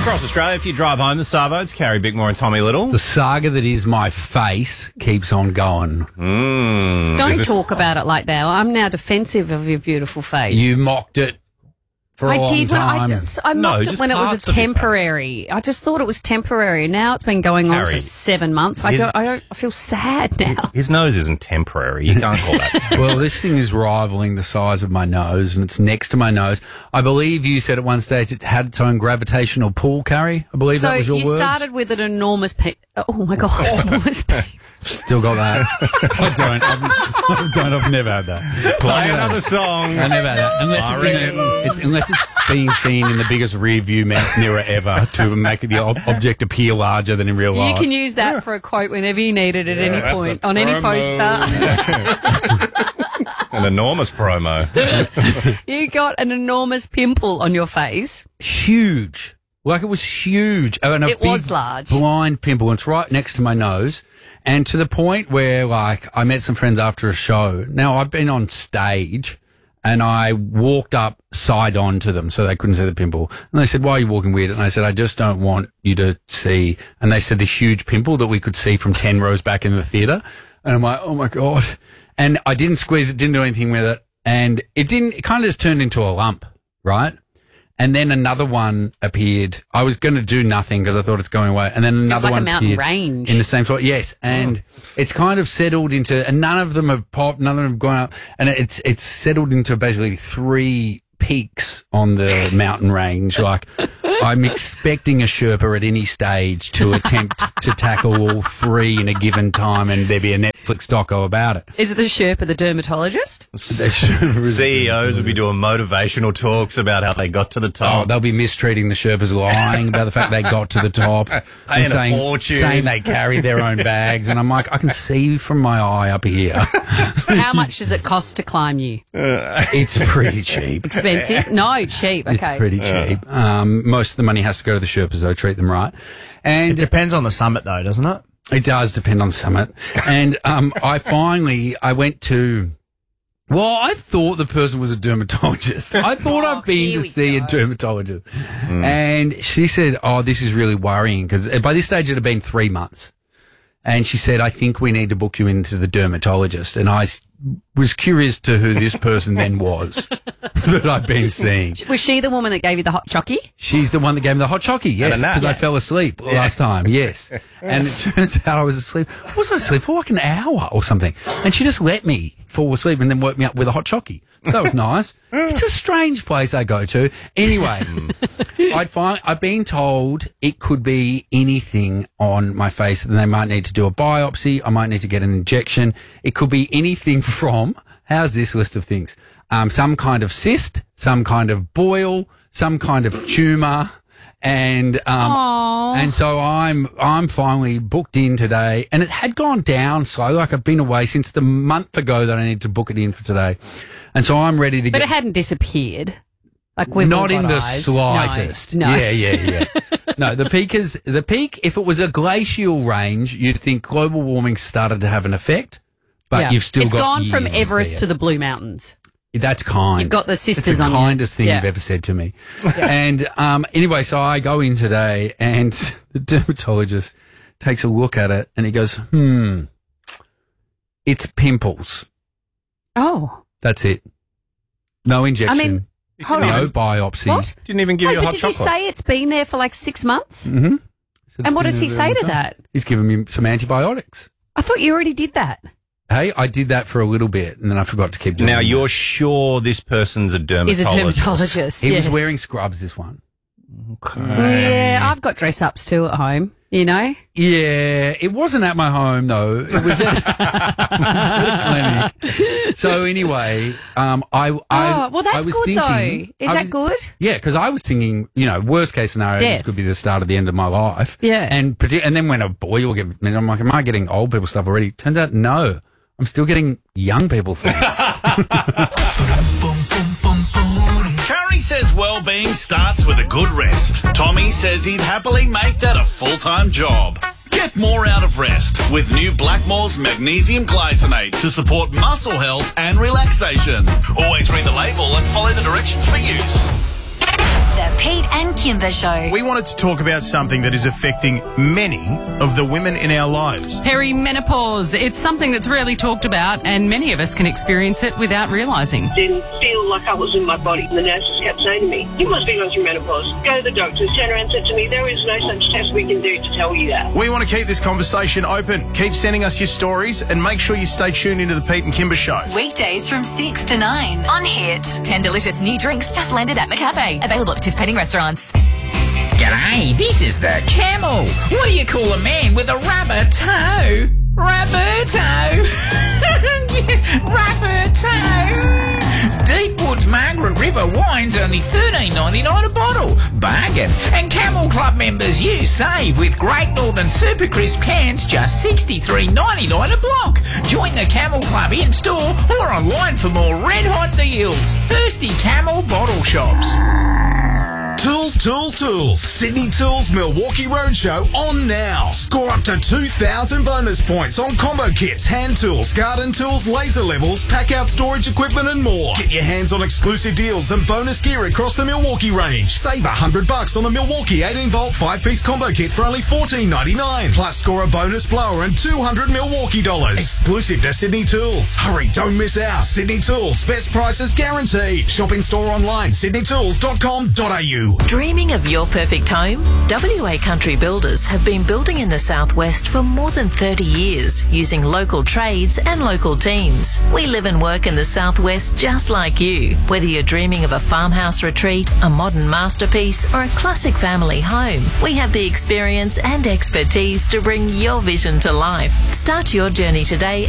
Across Australia, if you drive home, the Savo's, Carrie Bickmore and Tommy Little. The saga that is my face keeps on going. Don't talk about it like that. I'm now defensive of your beautiful face. You mocked it for a long time. I mocked it when it was a temporary. I just thought it was temporary. Now it's been going on for 7 months. I feel sad now. His nose isn't temporary. You can't call that. Well, this thing is rivaling the size of my nose, and it's next to my nose. I believe you said at one stage it had its own gravitational pull, Carrie. I believe that was your words. So you started with an enormous oh my God, enormous Still got that. I've never had that. Play another song. I never had that. Unless it's being seen in the biggest rear view mirror ever to make the object appear larger than in real life. You can use that for a quote whenever you need it at any point, on any poster. An enormous promo. You got an enormous pimple on your face. Huge. Like it was huge. And it was large. Blind pimple. And it's right next to my nose. And to the point where, like, I met some friends after a show. Now, I've been on stage and I walked up side on to them so they couldn't see the pimple. And they said, why are you walking weird? And I said, I just don't want you to see. And they said the huge pimple that we could see from 10 rows back in the theatre. And I'm like, oh my God. And I didn't squeeze it, didn't do anything with it. And it kind of just turned into a lump, right? And then another one appeared. I was going to do nothing because I thought it's going away. And then another one appeared. It was like a mountain range. In the same spot, yes. And it's kind of settled into, and none of them have popped, none of them have gone up. And it's settled into basically 3 peaks on the mountain range. Like, I'm expecting a Sherpa at any stage to attempt to tackle all 3 in a given time, and there'd be a Netflix doco about it. Is it the Sherpa, the dermatologist? CEOs would be doing motivational talks about how they got to the top. Oh, they'll be mistreating the Sherpas, lying about the fact they got to the top, and saying they carry their own bags. And I'm like, I can see from my eye up here. How much does it cost to climb you? It's pretty cheap. Expensive? No, cheap. Okay. It's pretty cheap. Most of the money has to go to the Sherpas, though. Treat them right. And it depends on the summit, though, doesn't it? It does depend on the summit. And I went to. Well, I thought the person was a dermatologist. I thought I'd been to see a dermatologist. And she said, oh, this is really worrying, because by this stage it had been 3 months. And she said, I think we need to book you into the dermatologist. And I was curious to who this person then was that I'd been seeing. Was she the woman that gave you the hot chockey? She's the one that gave me the hot chockey, yes, because I fell asleep last time, yes. And it turns out I was asleep. Was I asleep for like an hour or something? And she just let me fall asleep and then woke me up with a hot chockey. That was nice. It's a strange place I go to. Anyway, I've been told it could be anything on my face, and they might need to do a biopsy. I might need to get an injection. It could be anything from, how's this list of things? Some kind of cyst, some kind of boil, some kind of tumour. And so I'm finally booked in today, and it had gone down slowly. Like, I've been away since the month ago that I need to book it in for today. And so I'm ready to But it hadn't disappeared. Like, we've not all in got the eyes. slightest. No. Yeah. No, the peak, if it was a glacial range, you'd think global warming started to have an effect, but you've still got It's gone from years Everest to to the Blue Mountains. That's kind. You've got the sisters It's the on you. kindest thing you've ever said to me. And anyway, so I go in today, and the dermatologist takes a look at it, and he goes, it's pimples. Oh. That's it. No injection. I mean, hold on. No biopsy. What? Didn't even give you a hot did chocolate. you say it's been there for like 6 months? Mm-hmm. And what does he say to that? He's giving me some antibiotics. I thought you already did that. Hey, I did that for a little bit, and then I forgot to keep doing it. Now, you're sure this person's a dermatologist? He's a dermatologist, He was wearing scrubs, this one. Okay. Yeah, I've got dress-ups too at home, you know? Yeah, it wasn't at my home, though. It was at, a clinic. So anyway, well, that's was good, thinking, though. Is that good? Yeah, because I was thinking, worst case scenario, Death. this could be the start of the end of my life. Yeah. And then when a boy will get, I'm like, am I getting old people stuff already? Turns out, no. I'm still getting young people things. Carrie says well-being starts with a good rest. Tommy says he'd happily make that a full-time job. Get more out of rest with new Blackmore's Magnesium Glycinate to support muscle health and relaxation. Always read the label and follow the directions for use. That's Pete and Kimber Show. We wanted to talk about something that is affecting many of the women in our lives. Perimenopause. It's something that's rarely talked about, and many of us can experience it without realising. Didn't feel like I was in my body. The nurses kept saying to me, you must be going through menopause. Go to the doctors. Turned around and said to me, there is no such test we can do to tell you that. We want to keep this conversation open. Keep sending us your stories and make sure you stay tuned into the Pete and Kimber Show. Weekdays from 6 to 9 on Hit. 10 delicious new drinks just landed at McCafe. Available at participating restaurants. G'day, this is the Camel. What do you call a man with a rubber toe? Rubber toe. Rubber toe. Deepwood's Margaret River wine's only $13.99 a bottle. Bargain. And Camel Club members, you save with Great Northern Super Crisp cans, just $63.99 a block. Join the Camel Club in store or online for more red hot deals. Thirsty Camel bottle shops. Tools, tools, tools. Sydney Tools Milwaukee Roadshow on now. Score up to 2,000 bonus points on combo kits, hand tools, garden tools, laser levels, pack-out storage equipment and more. Get your hands on exclusive deals and bonus gear across the Milwaukee range. Save $100 on the Milwaukee 18-volt 5-piece combo kit for only $14.99. Plus score a bonus blower and $200 Milwaukee dollars. Exclusive to Sydney Tools. Hurry, don't miss out. Sydney Tools. Best prices guaranteed. Shop in store online, sydneytools.com.au. Dreaming of your perfect home? WA Country Builders have been building in the southwest for more than 30 years, using local trades and local teams. We live and work in the southwest just like you. Whether you're dreaming of a farmhouse retreat, a modern masterpiece, or a classic family home, we have the experience and expertise to bring your vision to life. Start your journey today